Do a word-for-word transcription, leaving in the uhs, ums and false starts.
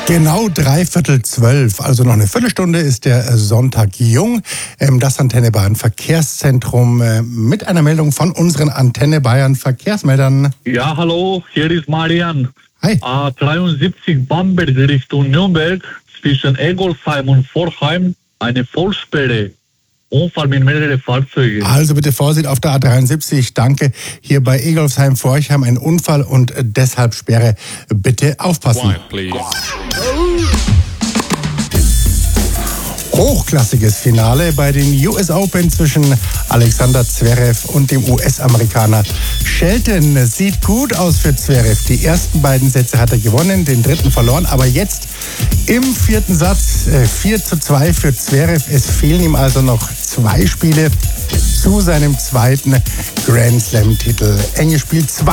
Genau dreiviertel zwölf, also noch eine Viertelstunde ist der Sonntag jung. Das Antenne Bayern Verkehrszentrum mit einer Meldung von unseren Antenne Bayern Verkehrsmeldern. Ja, hallo, hier ist Marian. Hi. A dreiundsiebzig Bamberg Richtung Nürnberg zwischen Egolsheim und Forchheim eine Vollsperre. Unfall mit mehreren Fahrzeugen. Also bitte Vorsicht auf der A dreiundsiebzig. Danke. Hier bei Egolsheim-Forchheim ein Unfall und deshalb Sperre. Bitte aufpassen. Hochklassiges Finale bei den U S Open zwischen Alexander Zverev und dem U S-Amerikaner Shelton. Sieht gut aus für Zverev. Die ersten beiden Sätze hat er gewonnen, den dritten verloren. Aber jetzt im vierten Satz äh, vier zu zwei für Zverev. Es fehlen ihm also noch zwei Spiele zu seinem zweiten Grand Slam-Titel. Enges Spiel, zwei